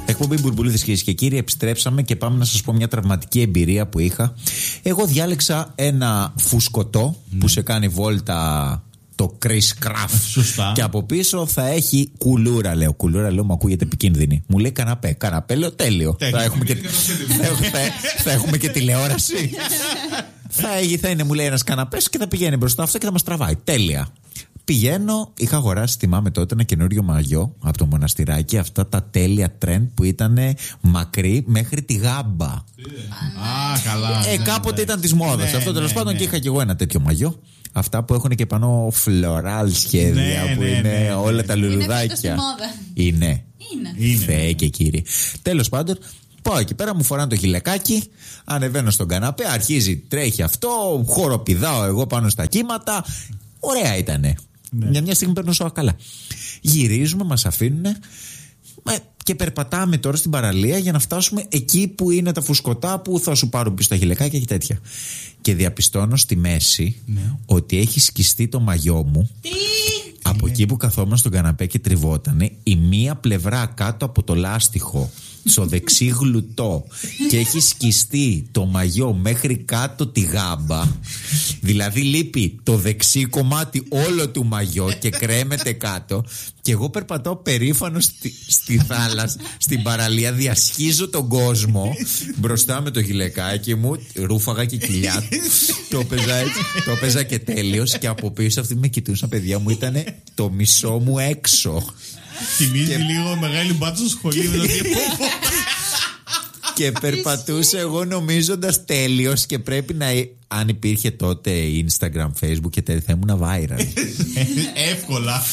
Εκπομπή Μπουρμπουλίδες, κυρίες και κύριοι, επιστρέψαμε και πάμε να σας πω μια τραυματική εμπειρία που είχα. Εγώ διάλεξα ένα φουσκωτό που σε κάνει βόλτα το Chris Craft. Σωστά. Και από πίσω θα έχει κουλούρα, λέω. Κουλούρα, λέω, μου ακούγεται επικίνδυνη. Μου λέει καναπέ. Καναπέ, λέω, τέλειο. Θα έχουμε και τηλεόραση. Θα είναι, μου λέει, ένας καναπές και θα πηγαίνει μπροστά αυτό και θα μας τραβάει. Τέλεια. Πηγαίνω, είχα αγοράσει, θυμάμαι τότε, ένα καινούριο μαγιό από το μοναστηράκι. Αυτά τα τέλεια τρέντ που ήταν μακρύ μέχρι τη γάμπα. Καλά. Κάποτε ήταν της μόδας. Αυτό τέλος πάντων, και είχα και εγώ ένα τέτοιο μαγιό. Αυτά που έχουν και πάνω φλωράλ σχέδια που είναι όλα τα λουλουδάκια. Είναι. Θεέ και κύριοι. Τέλος πάντων, πάω εκεί πέρα, μου φοράνε το γυλαικάκι, ανεβαίνω στον καναπέ, αρχίζει, τρέχει αυτό, χοροπηδάω εγώ πάνω στα κύματα. Ωραία ήτανε. Μια στιγμή παίρνω σώα καλά. Γυρίζουμε, μας αφήνουνε και περπατάμε τώρα στην παραλία για να φτάσουμε εκεί που είναι τα φουσκωτά που θα σου πάρουν πίσω τα γυλαικάκια και τέτοια. Και διαπιστώνω στη μέση ότι έχει σκιστεί το μαγιό μου. Από εκεί που καθόμουν στον καναπέ και τριβότανε, η μία πλευρά κάτω από το λάστιχο, στο δεξί γλουτό, και έχει σκιστεί το μαγιό μέχρι κάτω τη γάμπα. Δηλαδή λείπει το δεξί κομμάτι όλο του μαγιό και κρέμεται κάτω. Και εγώ περπατάω περήφανο στη θάλασσα, στην παραλία, διασχίζω τον κόσμο μπροστά με το γυλαικάκι μου, ρούφαγα και κοιλιά. Το έπαιζα και τέλειος. Και από πίσω αυτοί με κοιτούσαν, παιδιά μου, ήταν το μισό μου έξω. Θυμίζει λίγο μεγάλη μπάτσα στο σχολείο. Και περπατούσα εγώ νομίζοντας τέλειος, και πρέπει να. Αν υπήρχε τότε Instagram, Facebook και τέτοια, θα ήμουν viral. Εύκολα.